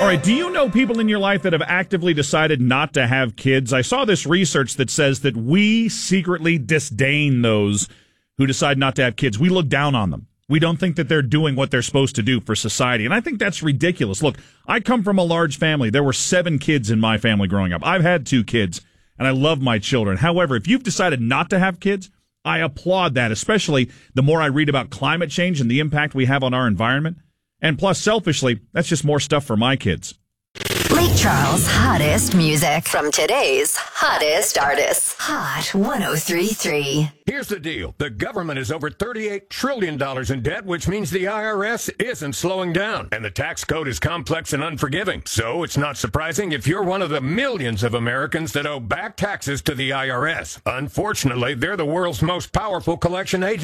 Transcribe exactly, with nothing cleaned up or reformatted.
All right, do you know people in your life that have actively decided not to have kids? I saw this research that says that we secretly disdain those who decide not to have kids. We look down on them. We don't think that they're doing what they're supposed to do for society. And I think that's ridiculous. Look, I come from a large family. There were seven kids in my family growing up. I've had two kids, and I love my children. However, if you've decided not to have kids, I applaud that, especially the more I read about climate change and the impact we have on our environment. And plus, selfishly, that's just more stuff for my kids. Lake Charles' hottest music from today's hottest artists. Hot one oh three point three. Here's the deal. The government is over thirty-eight trillion dollars in debt, which means the I R S isn't slowing down. And the tax code is complex and unforgiving. So it's not surprising if you're one of the millions of Americans that owe back taxes to the I R S. Unfortunately, they're the world's most powerful collection agency.